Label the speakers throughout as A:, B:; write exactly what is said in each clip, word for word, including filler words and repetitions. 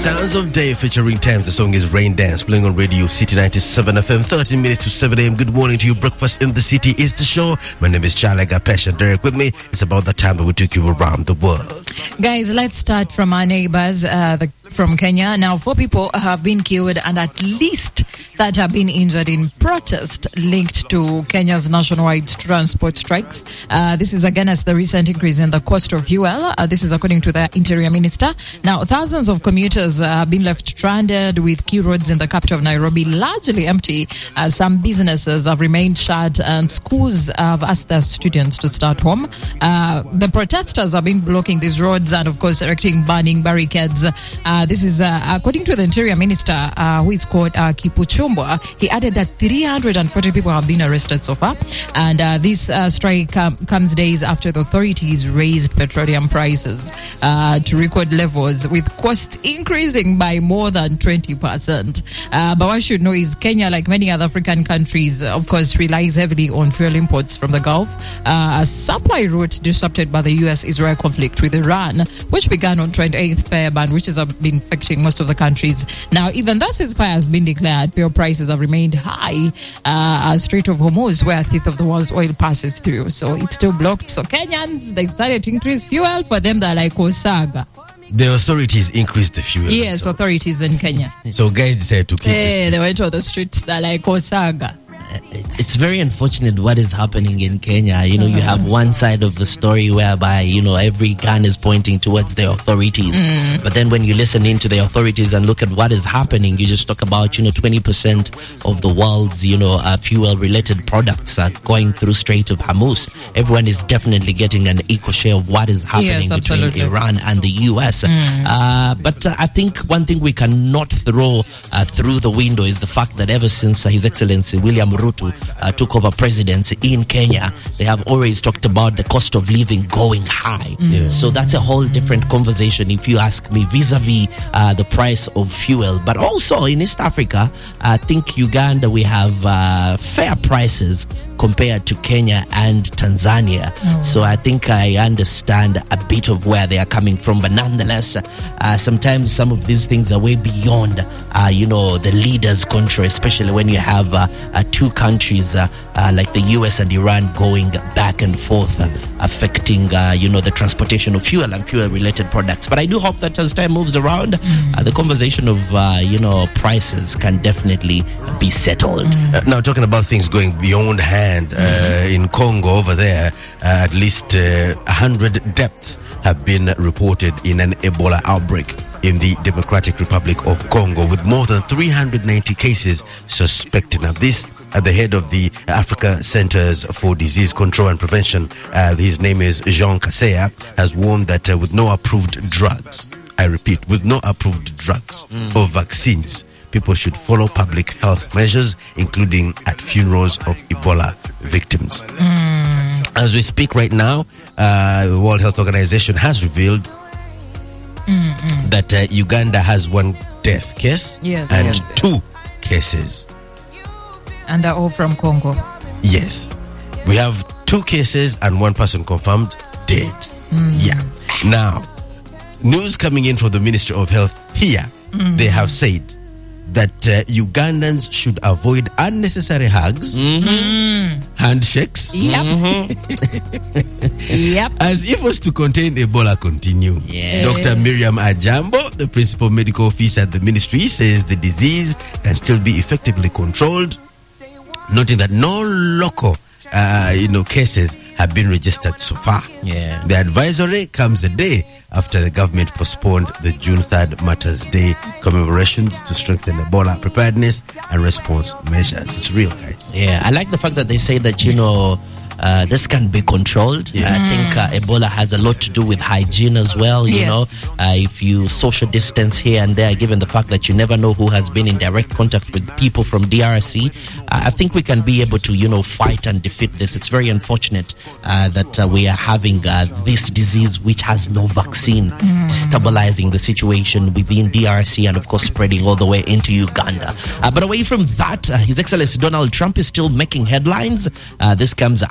A: Sounds of Day featuring Thames. The song is Rain Dance, playing on Radio City ninety-seven F M, thirteen minutes to seven a.m. Good morning to you. Breakfast in the City is the show. My name is Charlie Gapesha. Derek with me. It's about the time that we took you around the world.
B: Guys, let's start from our neighbors uh, the, from Kenya. Now, four people have been killed and at least that have been injured in protest linked to Kenya's nationwide transport strikes. Uh, this is against the recent increase in the cost of fuel. Uh, this is according to the Interior Minister. Now, thousands of commuters uh, have been left stranded with key roads in the capital of Nairobi largely empty. Uh, some businesses have remained shut and schools have asked their students to start home. Uh, the protesters have been blocking these roads and, of course, erecting burning barricades. Uh, this is uh, according to the Interior Minister, uh, who is called uh, Kipchumba. He added that three hundred forty people have been arrested so far. And uh, this uh, strike um, comes days after the authorities raised petroleum prices uh, to record levels, with costs increasing by more than twenty percent. Uh, but what I should know is Kenya, like many other African countries, of course, relies heavily on fuel imports from the Gulf. Uh, a supply route disrupted by the U S-Israel conflict with Iran, which began on twenty-eighth February and which has been affecting most of the countries. Now, even though ceasefire has been declared, fuel prices have remained high. Uh, Strait of Hormuz, where a fifth of the world's oil passes through, so it's still blocked. So Kenyans, they decided to increase fuel. For them, they're like Osaga.
A: The authorities increased the fuel.
B: Yes, so authorities in Kenya.
A: So guys decided to keep
B: Hey, they went to the streets. They're like Osaga.
C: It's very unfortunate what is happening in Kenya. You know, you have one side of the story whereby, you know, every gun is pointing towards the authorities. Mm. But then when you listen into the authorities and look at what is happening, you just talk about, you know, twenty percent of the world's, you know, uh, fuel-related products are going through Strait of Hormuz. Everyone is definitely getting an equal share of what is happening
B: yes,
C: between Iran and the U S. Mm. Uh, but uh, I think one thing we cannot throw uh, through the window is the fact that ever since uh, His Excellency William Ruto uh, took over presidency in Kenya, they have always talked about the cost of living going high. Yeah. So that's a whole different conversation, if you ask me, vis-a-vis uh, the price of fuel. But also in East Africa, I think Uganda, we have uh, fair prices compared to Kenya and Tanzania. Oh. So I think I understand a bit of where they are coming from. But nonetheless, uh, sometimes some of these things are way beyond, uh, you know, the leader's control, especially when you have uh, uh, two countries uh, uh, like the U S and Iran going back and forth, uh, affecting, uh, you know, the transportation of fuel and fuel-related products. But I do hope that as time moves around, mm. uh, the conversation of, uh, you know, prices can definitely be settled.
A: Mm. Uh, now, talking about things going beyond hand, uh, mm-hmm. in Congo over there, uh, at least uh, one hundred deaths have been reported in an Ebola outbreak in the Democratic Republic of Congo, with more than three hundred ninety cases suspected. Now, this at the head of the Africa Centers for Disease Control and Prevention, uh, his name is Jean Kaseya, has warned that uh, with no approved drugs, I repeat, with no approved drugs mm. or vaccines, people should follow public health measures, including at funerals of Ebola victims. Mm. As we speak right now, uh, the World Health Organization has revealed Mm-mm. that uh, Uganda has one death case
B: yes,
A: and
B: yes.
A: two cases.
B: And they're all from Congo?
A: Yes. We have two cases and one person confirmed dead. Mm. Yeah. Now, news coming in from the Ministry of Health here, mm. they have said that uh, Ugandans should avoid unnecessary hugs,
B: mm-hmm.
A: handshakes,
B: yep.
A: Mm-hmm.
B: yep.
A: as efforts to contain Ebola continue.
B: Yeah.
A: Doctor Miriam Ajambo, the principal medical officer at the ministry, says the disease can still be effectively controlled, noting that no local uh, you know, cases have been registered so far.
C: Yeah.
A: The advisory comes a day after the government postponed the June third Martyrs' Day commemorations to strengthen Ebola preparedness and response measures. It's real, guys.
C: Yeah, I like the fact that they say that, you know, Uh, this can be controlled. Yeah. I think uh, Ebola has a lot to do with hygiene as well. You
B: yes.
C: know, uh, if you social distance here and there, given the fact that you never know who has been in direct contact with people from D R C, uh, I think we can be able to, you know, fight and defeat this. It's very unfortunate uh, that uh, we are having uh, this disease which has no vaccine, mm. stabilizing the situation within D R C and, of course, spreading all the way into Uganda. Uh, but away from that, uh, His Excellency Donald Trump is still making headlines. Uh, this comes out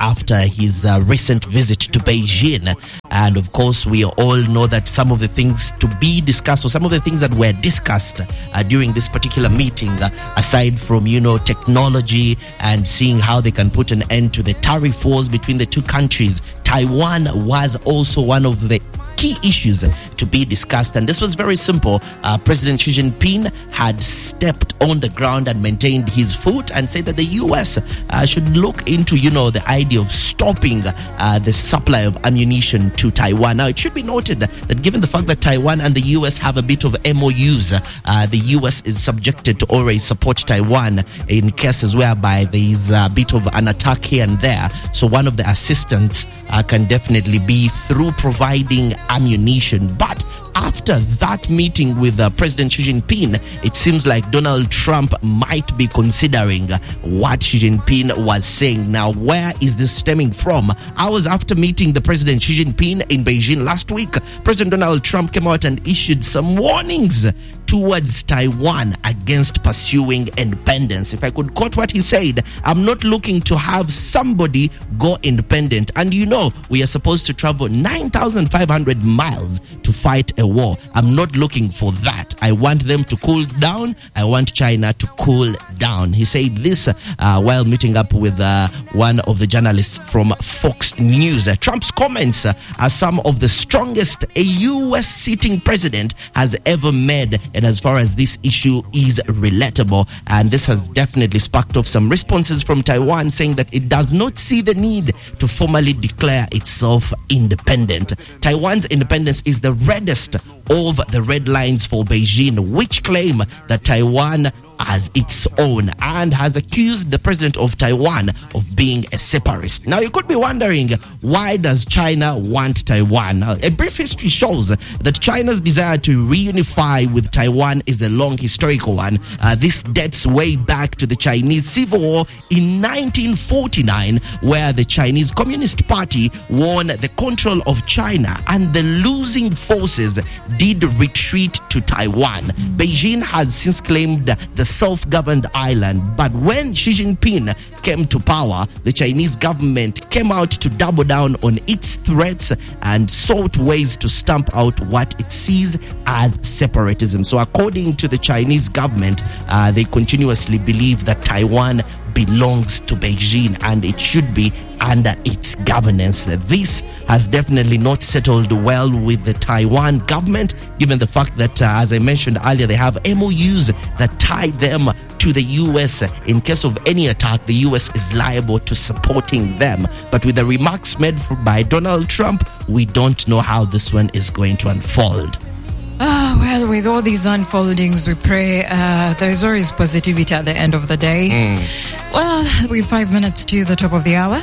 C: after his uh, recent visit to Beijing. And of course, we all know that some of the things to be discussed, or some of the things that were discussed uh, during this particular meeting, uh, aside from, you know, technology and seeing how they can put an end to the tariff wars between the two countries, Taiwan was also one of the key issues to be discussed. And this was very simple. Uh, President Xi Jinping had stepped on the ground and maintained his foot and said that the U S uh, should look into, you know, the idea of stopping uh, the supply of ammunition to Taiwan. Now, it should be noted that given the fact that Taiwan and the U S have a bit of M O Us, uh, the U S is subjected to always support Taiwan in cases whereby there is a bit of an attack here and there. So one of the assistance uh, can definitely be through providing ammunition. But after that meeting with uh, President Xi Jinping, it seems like Donald Trump might be considering what Xi Jinping was saying. Now, where is this stemming from? Hours after meeting the President Xi Jinping in Beijing last week, President Donald Trump came out and issued some warnings towards Taiwan against pursuing independence. If I could quote what he said, I'm not looking to have somebody go independent. And you know, we are supposed to travel nine thousand five hundred miles to fight a war. I'm not looking for that. I want them to cool down. I want China to cool down. He said this uh, while meeting up with uh, one of the journalists from Fox News. Uh, Trump's comments uh, are some of the strongest a U S sitting president has ever made, and as far as this issue is relatable. And this has definitely sparked off some responses from Taiwan, saying that it does not see the need to formally declare itself independent. Taiwan's independence is the reddest of the red lines for Beijing, which claim that Taiwan as its own, and has accused the president of Taiwan of being a separatist. Now, you could be wondering, why does China want Taiwan? Now, a brief history shows that China's desire to reunify with Taiwan is a long historical one. Uh, this dates way back to the Chinese Civil War in nineteen forty-nine, where the Chinese Communist Party won the control of China, and the losing forces did retreat to Taiwan. Beijing has since claimed the self-governed island, but when Xi Jinping came to power, the Chinese government came out to double down on its threats and sought ways to stamp out what it sees as separatism. So according to the Chinese government, uh, they continuously believe that Taiwan belongs to Beijing and it should be under its governance. This has definitely not settled well with the Taiwan government, given the fact that, uh, as I mentioned earlier, they have M O Us that tie them to the U S. In case of any attack, the U S is liable to supporting them. But with the remarks made by Donald Trump, we don't know how this one is going to unfold.
B: Ah, well, with all these unfoldings, we pray uh, there's always positivity at the end of the day. Mm. Well, we're five minutes to the top of the hour.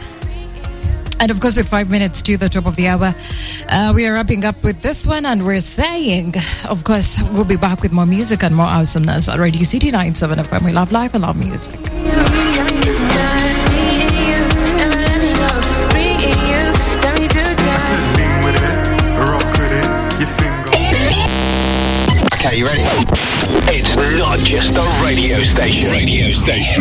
B: And of course, with five minutes to the top of the hour, uh, we are wrapping up with this one. And we're saying, of course, we'll be back with more music and more awesomeness at Radio City ninety-seven F M. We love life and love music.
D: Okay, you ready? It's not just a radio station. Radio station.